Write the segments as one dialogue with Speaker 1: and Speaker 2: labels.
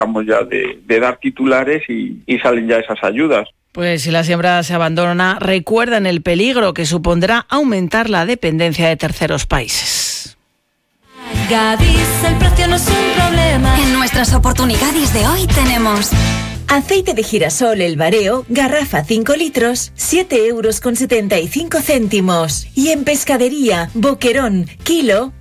Speaker 1: Vamos ya de dar titulares y salen ya esas ayudas.
Speaker 2: Pues si la siembra se abandona, recuerdan el peligro que supondrá aumentar la dependencia de terceros países.
Speaker 3: Gadis, el precio no es un problema. En nuestras oportunidades de hoy tenemos
Speaker 4: aceite de girasol El Bareo, garrafa 5 litros, 7,75 €. Y en pescadería, boquerón, kilo,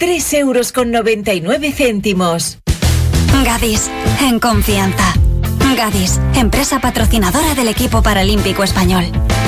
Speaker 4: 3,99 €.
Speaker 3: Gadis, en confianza. Gadis, empresa patrocinadora del equipo paralímpico español.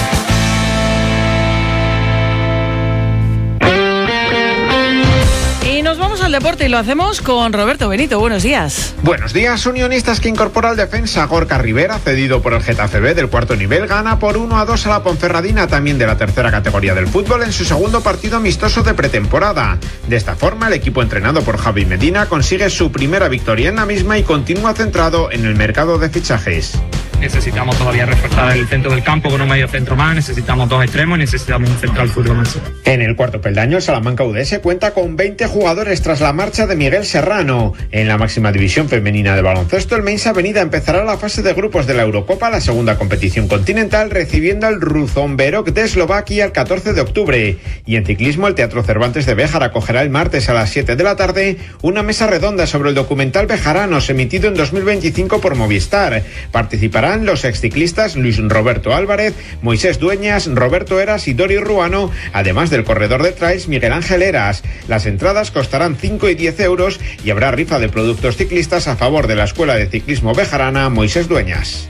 Speaker 2: Y nos vamos al deporte y lo hacemos con Roberto Benito. Buenos días.
Speaker 5: Buenos días. Unionistas, que incorpora al defensa Gorka Rivera, cedido por el Getafe B del cuarto nivel, gana por 1-2 a la Ponferradina, también de la tercera categoría del fútbol, en su segundo partido amistoso de pretemporada. De esta forma, el equipo entrenado por Javi Medina consigue su primera victoria en la misma y continúa centrado en el mercado de fichajes.
Speaker 6: Necesitamos todavía reforzar el centro del campo con un medio centro más, necesitamos 2 extremos y necesitamos un central zurdo más.
Speaker 5: En el cuarto peldaño, el Salamanca UDS cuenta con 20 jugadores tras la marcha de Miguel Serrano. En la máxima división femenina de baloncesto, el Mainz Avenida empezará la fase de grupos de la Eurocopa, la segunda competición continental, recibiendo al Ruzomberok de Eslovaquia el 14 de octubre. Y en ciclismo, el Teatro Cervantes de Béjar acogerá el martes a las 7 de la tarde una mesa redonda sobre el documental Bejaranos, emitido en 2025 por Movistar. Participarán los exciclistas Luis Roberto Álvarez, Moisés Dueñas, Roberto Eras y Dori Ruano, además del corredor de trails Miguel Ángel Eras. Las entradas costarán 5 y 10 euros y habrá rifa de productos ciclistas a favor de la Escuela de Ciclismo Bejarana Moisés Dueñas.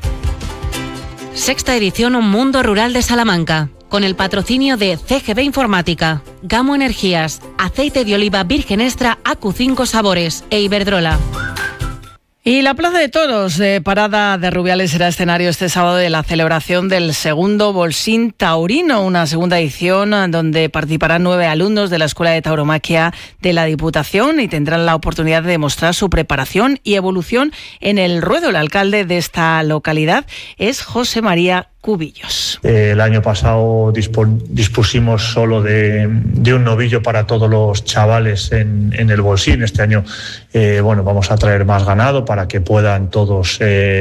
Speaker 7: Sexta edición Un Mundo Rural de Salamanca, con el patrocinio de CGB Informática, Gamo Energías, Aceite de Oliva Virgen Extra AQ5 Sabores e Iberdrola.
Speaker 2: Y la Plaza de Toros de Parada de Rubiales será escenario este sábado de la celebración del segundo Bolsín Taurino, una segunda edición donde participarán 9 alumnos de la Escuela de Tauromaquia de la Diputación y tendrán la oportunidad de demostrar su preparación y evolución en el ruedo. El alcalde de esta localidad es José María Cubillos.
Speaker 8: El año pasado dispusimos solo de un novillo para todos los chavales en el Bolsín. Este año vamos a traer más ganado para que puedan todos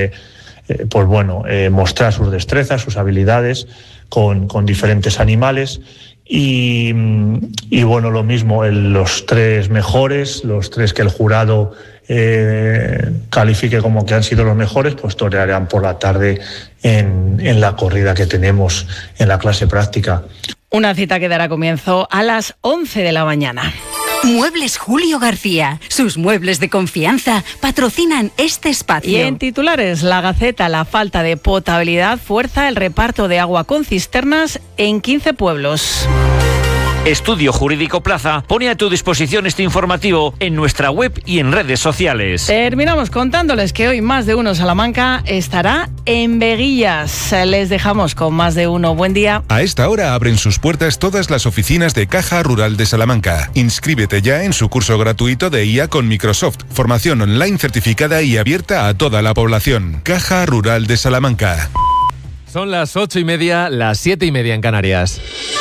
Speaker 8: mostrar sus destrezas, sus habilidades con diferentes animales. Y lo mismo, los 3 mejores, los 3 que el jurado califique como que han sido los mejores, pues torearán por la tarde en la corrida que tenemos en la clase práctica.
Speaker 2: Una cita que dará comienzo a las 11 de la mañana.
Speaker 3: Muebles Julio García. Sus muebles de confianza patrocinan este espacio.
Speaker 2: Y en titulares, La Gaceta, la falta de potabilidad fuerza el reparto de agua con cisternas en 15 pueblos.
Speaker 9: Estudio Jurídico Plaza pone a tu disposición este informativo en nuestra web y en redes sociales.
Speaker 2: Terminamos contándoles que hoy Más de Uno Salamanca estará en Veguillas. Les dejamos con Más de Uno. Buen día.
Speaker 10: A esta hora abren sus puertas todas las oficinas de Caja Rural de Salamanca. Inscríbete ya en su curso gratuito de IA con Microsoft. Formación online certificada y abierta a toda la población. Caja Rural de Salamanca.
Speaker 11: Son las 8:30, las 7:30 en Canarias.